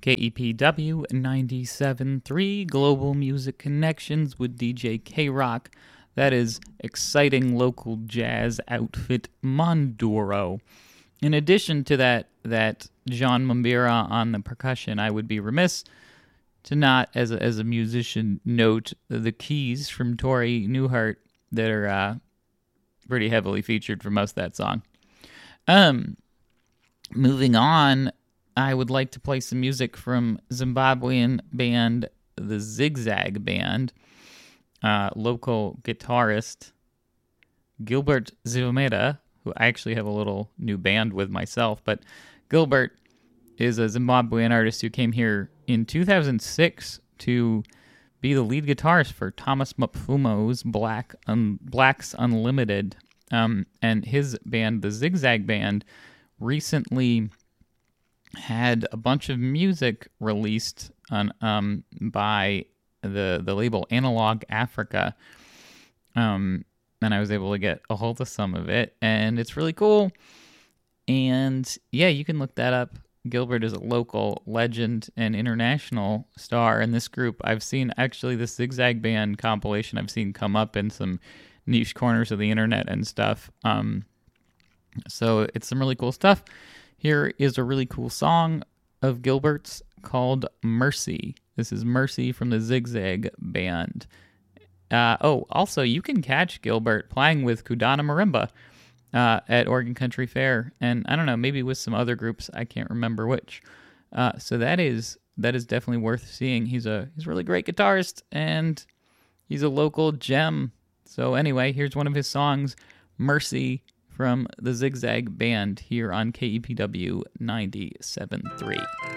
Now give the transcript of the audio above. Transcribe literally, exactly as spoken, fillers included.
K E P W ninety-seven point three Global Music Connections with D J K-Rock. That is exciting local jazz outfit Monduro. In addition to that, that John Mumbira on the percussion, I would be remiss to not, as a, as a musician, note the keys from Tori Newhart that are uh, pretty heavily featured for most of that song. Um, moving on, I would like to play some music from Zimbabwean band the Zigzag Band. Uh, local guitarist Gilbert Zivomeda, who I actually have a little new band with myself, but Gilbert is a Zimbabwean artist who came here in two thousand six to be the lead guitarist for Thomas Mapfumo's Black Un- Blacks Unlimited. Um, and his band, the Zigzag Band, recently had a bunch of music released on um, by the the label Analog Africa. Um, and I was able to get a hold of some of it, and it's really cool. And yeah, you can look that up. Gilbert is a local legend and international star in this group. I've seen, actually, this Zigzag Band compilation I've seen come up in some niche corners of the internet and stuff. Um, so it's some really cool stuff. Here is a really cool song of Gilbert's called Mercy. This is Mercy from the Zigzag Band. Uh, oh, also, you can catch Gilbert playing with Kudana Marimba uh, at Oregon Country Fair, and I don't know, maybe with some other groups. I can't remember which. Uh, so that is that is definitely worth seeing. He's a he's a really great guitarist, and he's a local gem. So anyway, here's one of his songs, Mercy, from the Zigzag Band here on K E P W ninety-seven point three.